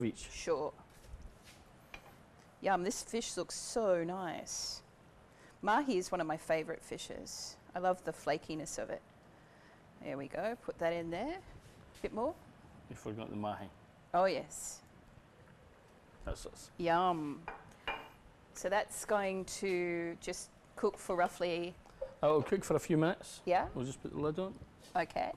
each. Sure. Yum, this fish looks so nice. Mahi is one of my favourite fishes. I love the flakiness of it. There we go, put that in there. A bit more. You forgot the mahi. Oh yes. That's us. Yum. So that's going to just cook for roughly... It'll cook for a few minutes. Yeah? We'll just put the lid on. Okay.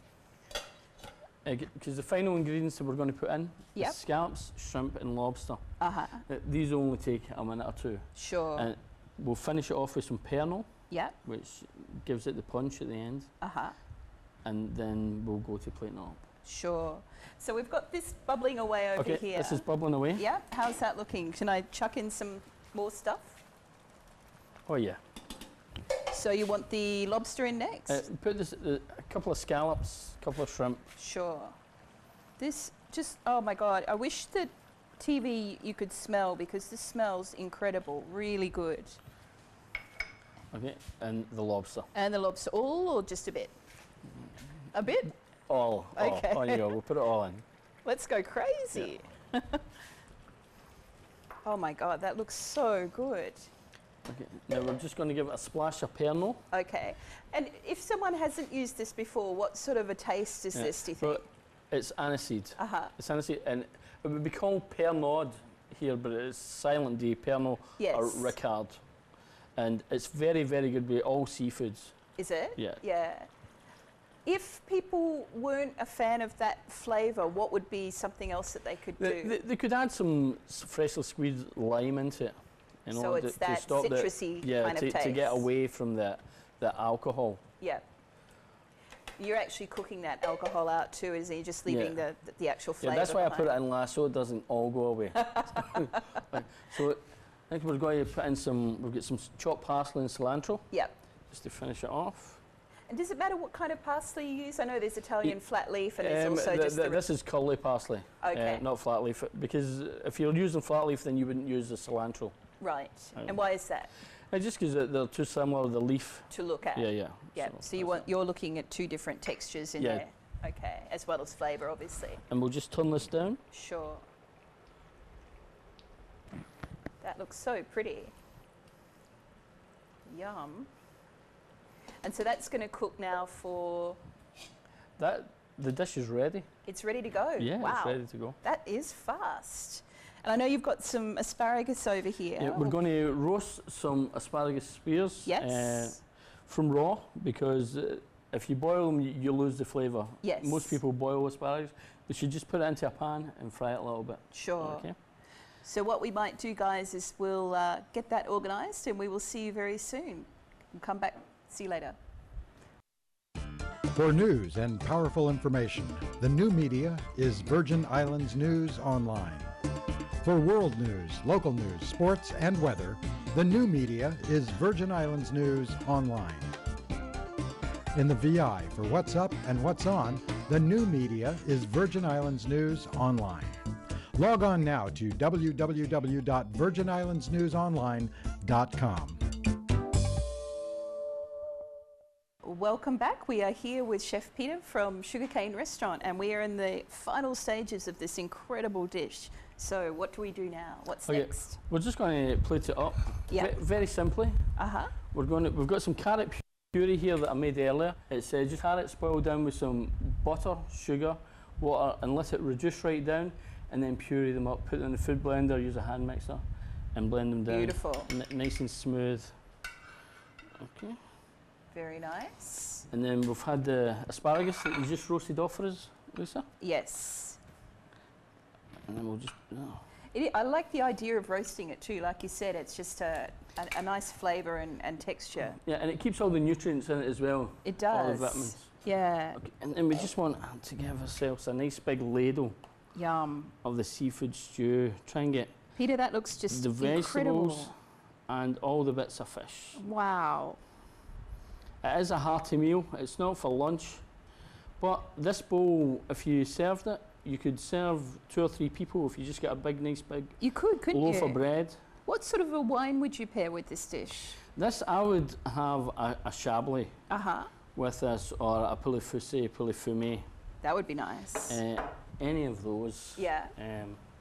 Because the final ingredients that we're going to put in Yep. is scallops, shrimp and lobster. Uh-huh. These only take a minute or two. Sure. And we'll finish it off with some pernil, Yep. which gives it the punch at the end. Uh-huh. And then we'll go to plating it up. Sure. So we've got this bubbling away over Okay, here. this is bubbling away. Yeah. How's that looking? Can I chuck in some more stuff? Oh yeah. So you want the lobster in next? Put this, a couple of scallops, a couple of shrimp. Sure. This just, oh my God, I wish that TV you could smell, because this smells incredible, really good. Okay, and the lobster. And the lobster, all or just a bit? A bit? All. Okay. Oh, there you go, we'll put it all in. Let's go crazy. Yeah. Oh my God, that looks so good. Okay, now we're just going to give it a splash of pernil. Okay. And if someone hasn't used this before, what sort of a taste is this, do you think? Well, it's aniseed. Uh-huh. It's aniseed, and it would be called pernod here, but it's silent D, pernil Yes. or ricard. And it's very, very good with all seafoods. Is it? Yeah. Yeah. If people weren't a fan of that flavour, what would be something else that they could do? They could add some freshly squeezed lime into it. You know, So it's that to stop citrusy yeah, kind of taste. to get away from the alcohol. Yeah. You're actually cooking that alcohol out too, isn't you? Just leaving the actual flavour. Yeah, that's why I put behind. it in last, so it doesn't all go away. So I think we're going to put in we've got some chopped parsley and cilantro. Yep. Just to finish it off. And does it matter what kind of parsley you use? I know there's Italian flat leaf and there's also just this is curly parsley, Okay. not flat leaf. Because if you're using flat leaf, then you wouldn't use the cilantro. Right. And why is that? Just because they're too similar, the leaf. To look at. Yeah. Yeah. So you're looking at two different textures in there. Okay. As well as flavour, obviously. And we'll just turn this down. Sure. That looks so pretty. Yum. And so that's going to cook now for... The dish is ready. It's ready to go? Yeah, wow. It's ready to go. That is fast. And I know you've got some asparagus over here. Yeah, we're going to roast some asparagus spears. Yes. From raw, because if you boil them, you lose the flavour. Yes. Most people boil asparagus. You should just put it into a pan and fry it a little bit. Sure. Okay. So what we might do, guys, is we'll get that organised and we will see you very soon. We'll come back. See you later. For news and powerful information, the new media is Virgin Islands News Online. For world news, local news, sports, and weather, the new media is Virgin Islands News Online. In the VI for what's up and what's on, the new media is Virgin Islands News Online. Log on now to www.virginislandsnewsonline.com. Welcome back. We are here with Chef Peter from Sugarcane Restaurant, and we are in the final stages of this incredible dish. So what do we do now? What's next? We're just going to plate it up. Yeah. Very simply. Uh-huh. We've got some carrot puree here that I made earlier. It's just carrots boiled down with some butter, sugar, water, and let it reduce right down, and then puree them up. Put them in the food blender, use a hand mixer, and blend them down. Beautiful. Nice and smooth. Okay. Very nice. And then we've had the asparagus that you just roasted off for us, Lisa. Yes. And then we'll just... I like the idea of roasting it too. Like you said, it's just a nice flavour and texture. Yeah, and it keeps all the nutrients in it as well. It does. All the vitamins. Yeah. Okay, and then we just want to give ourselves a nice big ladle Yum. of the seafood stew. Try and get Peter, that looks just the incredible. vegetables and all the bits of fish. Wow. It is a hearty meal. It's not for lunch. But this bowl, if you served it, you could serve 2 or 3 people if you just get a big, nice big couldn't loaf you? of bread. What sort of a wine would you pair with this dish? This, I would have a Chablis Uh-huh. with this, or a poulet fusé, poulet fumé. That would be nice. any of those. Yeah.